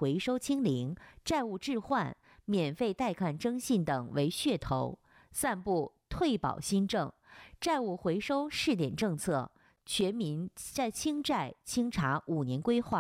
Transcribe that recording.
回收清零、债务置换、免费带看征信等为噱头，散布退保新政、债务回收试点政策，全民清债清查5年规划。